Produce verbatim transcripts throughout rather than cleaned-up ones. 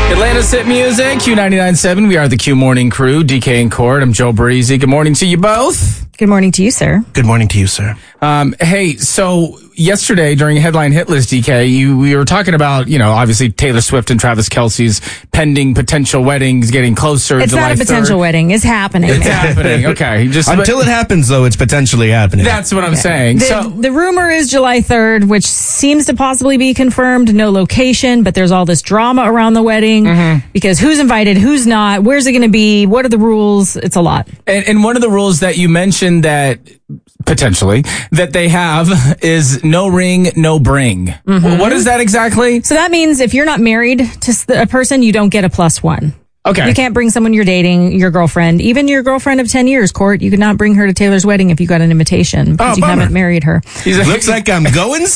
Atlanta's hit music, Q ninety-nine point seven. We are the Q Morning Crew, D K and Court. I'm Joe Breezy. Good morning to you both. Good morning to you, sir. Good morning to you, sir. Um, hey, so yesterday during Headline Hit List, D K, you, we were talking about, you know, obviously Taylor Swift and Travis Kelce's pending potential weddings getting closer. It's July not a potential third. wedding. It's happening. It's happening. Okay. Just Until but, it happens, though, it's potentially happening. That's what I'm saying. The, so the rumor is July third, which seems to possibly be confirmed. No location, but there's all this drama around the wedding mm-hmm. because who's invited, who's not, where's it going to be, what are the rules? It's a lot. And, and one of the rules that you mentioned that potentially that they have is no ring, no bring. Mm-hmm. What is that exactly? So that means if you're not married to a person, you don't get a plus one. Okay. You can't bring someone you're dating, your girlfriend, even your girlfriend of ten years, Court. You could not bring her to Taylor's wedding if you got an invitation because oh, you bummer. haven't married her. He's like, looks like I'm going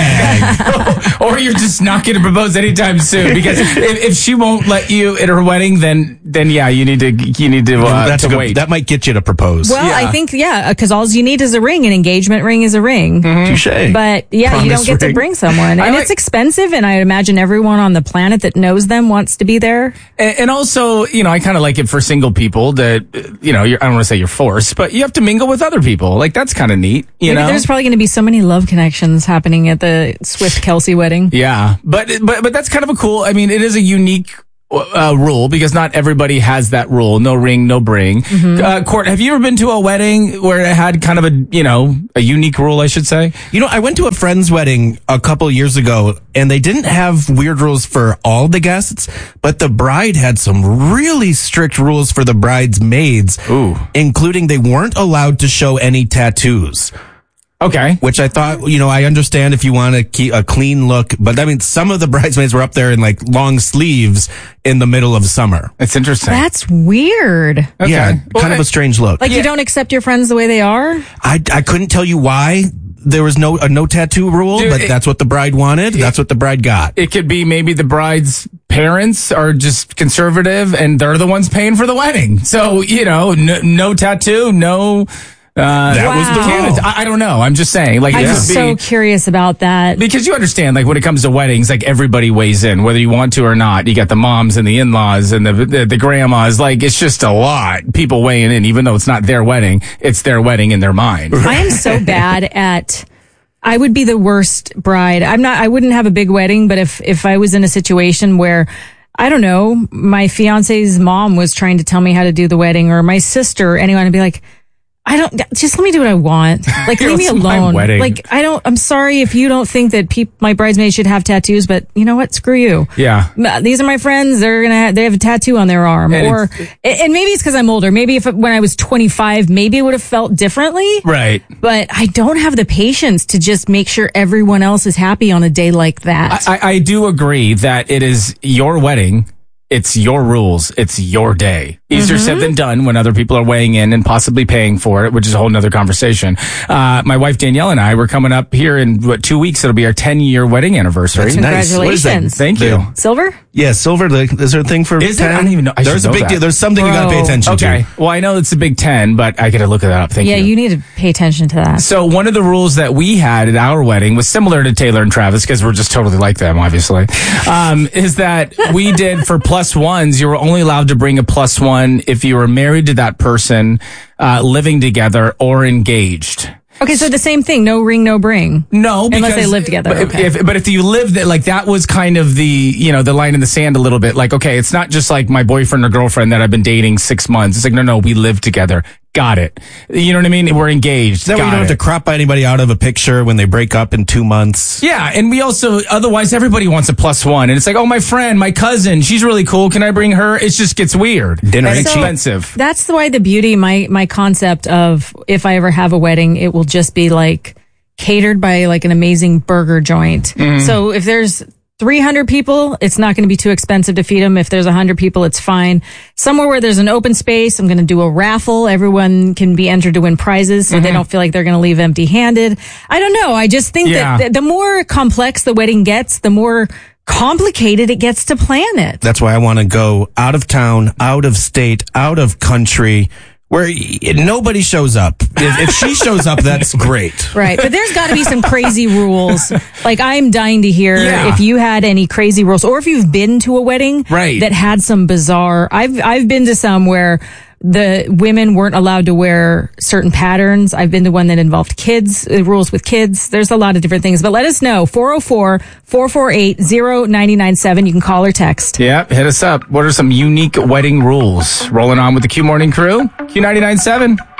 stag. Or you're just not going to propose anytime soon because if, if she won't let you at her wedding, then then yeah, you need to you need to, uh, That's to good. wait. That might get you to propose. Well, Yeah. I think, yeah, because all you need is a ring. An engagement ring is a ring. Mm-hmm. Touche. But yeah, Promise you don't get ring. to bring someone. I And like- it's expensive, and I imagine everyone on the planet that knows them wants to be there. And, and also, you know, I kind of like it for single people that, uh, you know, you're, I don't want to say you're forced, but you have to mingle with other people. Like, that's kind of neat, you Maybe know? there's probably going to be so many love connections happening at the Swift-Kelsey wedding. Yeah, but but but that's kind of a cool. I mean, it is a unique uh, rule because not everybody has that rule. No ring, no bring. Mm-hmm. Uh, Court, have you ever been to a wedding where it had kind of a you know a unique rule? I should say. You know, I went to a friend's wedding a couple years ago, and they didn't have weird rules for all the guests, but the bride had some really strict rules for the bridesmaids, Ooh. including they weren't allowed to show any tattoos. Okay. Which I thought, you know, I understand if you want to keep a clean look, but I mean, some of the bridesmaids were up there in like long sleeves in the middle of summer. It's interesting. That's weird. Okay. Yeah, Well, kind of a strange look. Like, Yeah. you don't accept your friends the way they are? I, I couldn't tell you why there was no a no tattoo rule, Dude, but it- that's what the bride wanted. That's what the bride got. It could be maybe the bride's parents are just conservative and they're the ones paying for the wedding. So, you know, no, no tattoo, no. Uh, That was the Wow. rule. I, I don't know. I'm just saying. Like, I'm it just could so be, curious about that. because you understand, like when it comes to weddings, like everybody weighs in, whether you want to or not. You got the moms and the in-laws and the, the the grandmas. Like it's just a lot. People weighing in, even though it's not their wedding, it's their wedding in their mind. I am so bad at, I would be the worst bride. I'm not, I wouldn't have a big wedding, but if, if I was in a situation where, I don't know, my fiance's mom was trying to tell me how to do the wedding, or my sister, anyone, I'd be like, I don't, just let me do what I want. Like, leave me It's my alone. wedding. Like, I don't, I'm sorry if you don't think that peop, my bridesmaids should have tattoos, but you know what? Screw you. Yeah. These are my friends. They're gonna have, they have a tattoo on their arm. And or, it's- and maybe it's because I'm older. Maybe if, when I was twenty-five, maybe it would have felt differently. Right. But I don't have the patience to just make sure everyone else is happy on a day like that. I, I do agree that it is your wedding. It's your rules. It's your day. Easier Mm-hmm. said than done when other people are weighing in and possibly paying for it, which is a whole nother conversation. Uh, my wife Danielle and I, we're coming up here in what, two weeks. It'll be our ten year wedding anniversary. That's nice. What is that? Congratulations. Thank The- you. Silver? Yeah, silver. Like, is there a thing for? Is there? ten? I don't even know. I There's should a know big that. deal. There's something you got to pay Bro. attention Okay. to. Well, I know it's a big ten, but I got to look that up. Thank Yeah, you. you need to pay attention to that. So one of the rules that we had at our wedding was similar to Taylor and Travis because we're just totally like them, obviously, um, is that we did for plus ones, you were only allowed to bring a plus one if you were married to that person, uh, living together or engaged. Okay, so the same thing. No ring, no bring. No, because Unless they live together, But, okay. if, but if you live that, like that was kind of the you know the line in the sand a little bit. Like, okay, it's not just like my boyfriend or girlfriend that I've been dating six months. It's like, no, no, we live together. Got it. You know what I mean? We're engaged. Is that why you Got don't have it. to crop anybody out of a picture when they break up in two months? Yeah, and we also, otherwise everybody wants a plus one. And it's like, oh, my friend, my cousin, she's really cool. Can I bring her? It just gets weird. Dinner and ain't cheap. expensive. That's the way the beauty, my, my concept of if I ever have a wedding, it will just be like catered by like an amazing burger joint. Mm-hmm. So if there's three hundred people, it's not going to be too expensive to feed them. If there's one hundred people, it's fine. Somewhere where there's an open space, I'm going to do a raffle. Everyone can be entered to win prizes so Mm-hmm. they don't feel like they're going to leave empty handed. I don't know. I just think Yeah. that th- the more complex the wedding gets, the more complicated it gets to plan it. That's why I want to go out of town, out of state, out of country, where nobody shows up. If, if she shows up, that's great. Right. But there's got to be some crazy rules. Like, I'm dying to hear Yeah. if you had any crazy rules, or if you've been to a wedding Right. that had some bizarre. I've I've been to some where the women weren't allowed to wear certain patterns. I've been to one that involved kids, uh, rules with kids. There's a lot of different things. But let us know. four oh four, four four eight, oh nine nine seven. You can call or text. Yeah, hit us up. What are some unique wedding rules? Rolling on with the Q Morning Crew? Q ninety-nine point seven.